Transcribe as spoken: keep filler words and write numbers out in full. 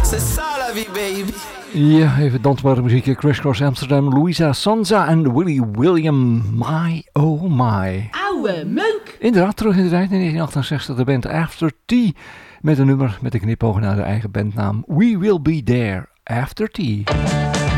C'est ça la vie, baby. Ja, even dansbare muziek. Crisscross Amsterdam, Louisa Sonza en Willie William. My, oh my. Oude meuk. Inderdaad, terug in de tijd in negentien achtenzestig de band After Tea. Met een nummer met een knipoog naar de eigen bandnaam We Will Be There After Tea.